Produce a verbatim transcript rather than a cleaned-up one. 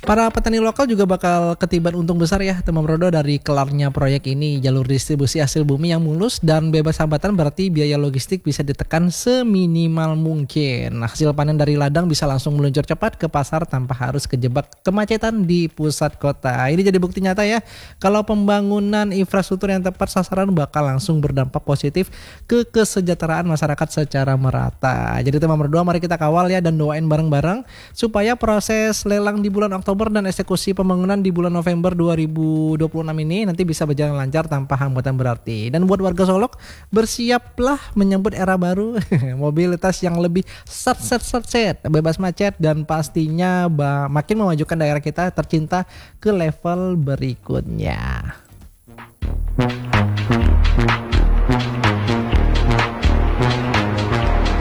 Para petani lokal juga bakal ketiban untung besar ya teman Brodo dari kelarnya proyek ini. Jalur distribusi hasil bumi yang mulus dan bebas hambatan berarti biaya logistik bisa ditekan seminimal mungkin. Nah, hasil panen dari ladang bisa langsung meluncur cepat ke pasar tanpa harus kejebak kemacetan di pusat kota. Ini jadi bukti nyata ya kalau pembangunan infrastruktur yang tepat sasaran bakal langsung berdampak positif ke kesejahteraan masyarakat secara merata. Jadi teman Brodo, mari kita kawal ya dan doain bareng-bareng supaya proses lelang di bulan Oktober dan eksekusi pembangunan di bulan November dua ribu dua puluh enam ini nanti bisa berjalan lancar tanpa hambatan berarti. Dan buat warga Solok, bersiaplah menyambut era baru, mobilitas yang lebih set set set set, bebas macet dan pastinya makin memajukan daerah kita tercinta ke level berikutnya.